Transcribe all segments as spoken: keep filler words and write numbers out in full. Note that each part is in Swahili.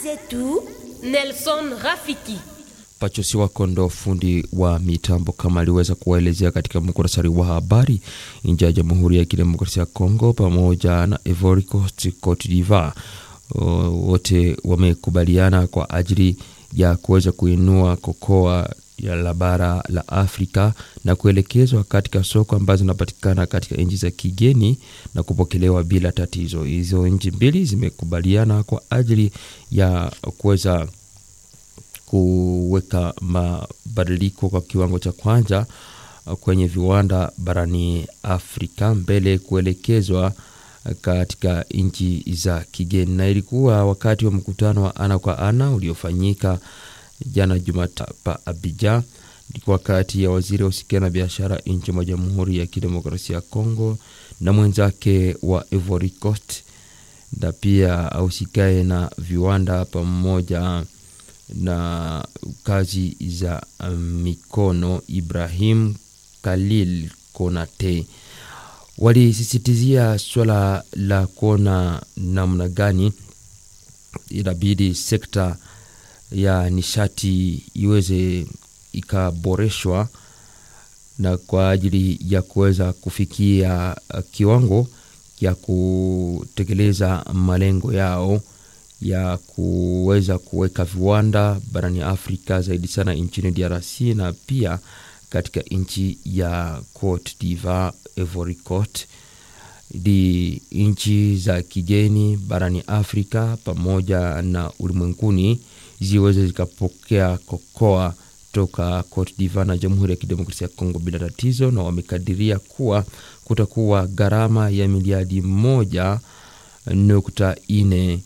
zetu Nelson Rafiki. Pachosi wa Kondo, fundi wa mitambo, kama aliweza kuwaelezea katika muktasari wa habari, nje ya Jamhuri ya Kidemokrasia ya Kongo pamoja na Ivory Coast, Cote d'Ivoire, wote wamekubaliana kwa ajili ya kuweza kuinua kokoa ya la bara la Afrika na kuelekezwa katika soko ambazo zinapatikana katika nchi za kigeni na kupokelewa bila tatizo. Hizo nchi mbili zimekubaliana kwa ajili ya kuweza kuweka mabadiliko kwa kiwango cha kwanza kwenye viwanda barani Afrika mbele kuelekezwa katika nchi za kigeni. Na ilikuwa wakati wa mkutano wa ana kwa ana uliofanyika jana Jumatatu pa Abidjan, ilikuwa kati ya waziri wa usikiana na biashara nchi ya Jamhuri ya Kidemokrasia ya Kongo na mwenzake wa Ivory Coast, na pia ausikae na viwanda pamoja na kazi za mikono Ibrahim Khalil Konate. Walisisitizia swala la kuona namna gani inabidi sekta ya nishati iweze ikaboreshwa na kwa ajili ya kuweza kufikia kiwango ya kutekeleza malengo yao ya kuweza kuweka viwanda barani Afrika, zaidi sana nchini D R C na pia katika nchi ya Cote d'Ivoire, Ivory Coast. Di nchi za kigeni barani Afrika pamoja na ulimwenguni ziweze zikapokea kokoa toka Cote d'Ivoire na Jamhuri ya Kidemokrasia ya Kongo bila tatizo, na wamekadiria kuwa kutakuwa gharama ya miliardi moja nukta ine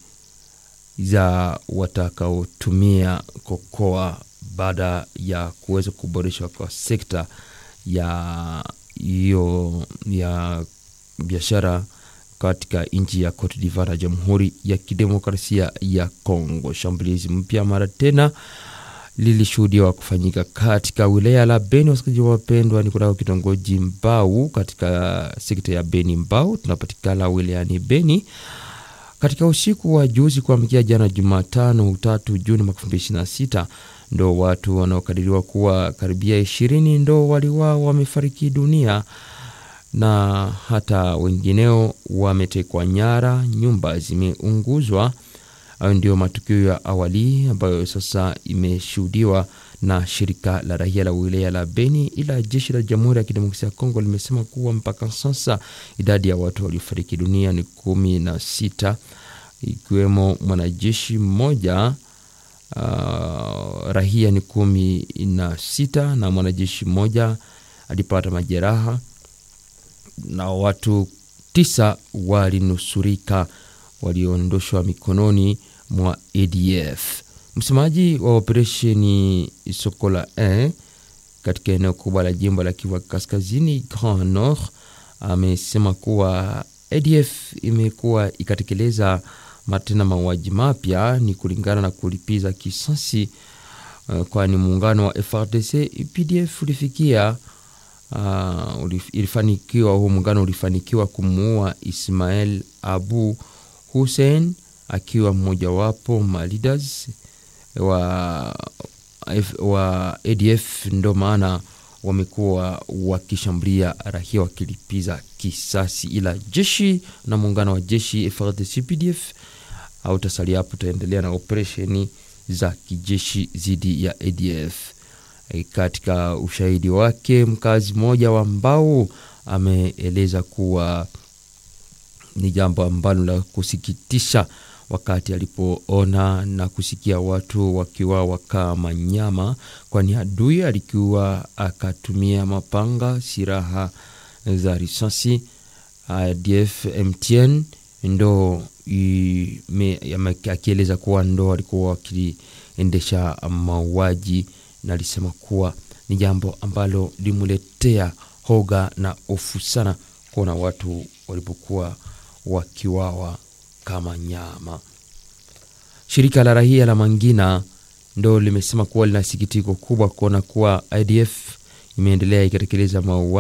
za watakaotumia kokoa baada ya kuweza kuboreshwa kwa sekta ya hiyo ya biashara katika nchi ya Cote d'Ivoire na Jamhuri ya Kidemokrasia ya Kongo. Shambulizi mpya mara tena lilishuhudiwa kufanyika katika wilaya la Beni. Wasikilizaji wapendwa, ni kutoka kitongoji Mbau katika sekta ya Beni Mbau, tunapatikana wilayani Beni. Katika usiku wa juzi kuamkia jana Jumatano tatu Juni mwaka elfu mbili ishirini na sita, ndo watu wanaokadiriwa kuwa karibia ishirini ndo waliwao wamefariki dunia na hata wengineo wametekwa nyara, nyumba zimeunguzwa. Hayo ndio matukio ya awali ambayo sasa imeshuhudiwa na shirika la raia la wilaya la Beni, ila jeshi la Jamhuri ya Kidemokrasia ya Kongo limesema kuwa mpaka sasa idadi ya watu waliofariki dunia ni kumi na sita, ikiwemo mwanajeshi mmoja. Uh, raia ni kumi na sita na mwanajeshi mmoja alipata majeraha, na watu tisa walinusurika waliondoshwa mikononi mwa A D F. Msemaji wa operesheni Sokola one katika eneo kubwa la jimbo la Kivu Kaskazini Grand Nord amesema kuwa A D F imekuwa ikatekeleza matena mauaji mapya ni kulingana na kulipiza kisasi, uh, kwani muungano wa F R D C P D F ulifikia uh, ulif, ilifanikiwa huu muungano ulifanikiwa kumuua Ismail Abu Hussein akiwa mmoja wapo ma leaders wa wa A D F. Ndo maana wamekuwa wakishambulia raia wakilipiza kisasi, ila jeshi na muungano wa jeshi F R D C P D F hautasalia hapo, taendelea na operesheni za kijeshi zidi ya A D F. E, katika ushahidi wake mkazi mmoja wa Mbau ameeleza kuwa ni jambo ambalo la kusikitisha wakati alipoona na kusikia watu wakiwa kama nyama, kwani adui alikuwa akatumia mapanga, silaha za risasi. A D F M T N ndo akieleza kuwa ndo walikuwa wakiendesha mauaji, na alisema kuwa ni jambo ambalo limuletea hoga na hofu sana kuona watu walipokuwa wakiwawa kama nyama. Shirika la raia la Mangina ndo limesema kuwa lina sikitiko kubwa kuona kuwa I D F imeendelea ikatekeleza mauaji